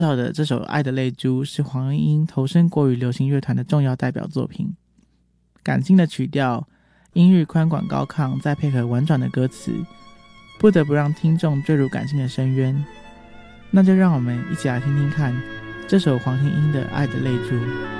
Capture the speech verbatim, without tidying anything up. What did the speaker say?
到的这首《爱的泪珠》是黄莺莺投身国语流行乐团的重要代表作品。感性的曲调，音域宽广高亢，再配合婉转的歌词，不得不让听众坠入感性的深渊。那就让我们一起来听听看这首黄莺莺的《爱的泪珠》。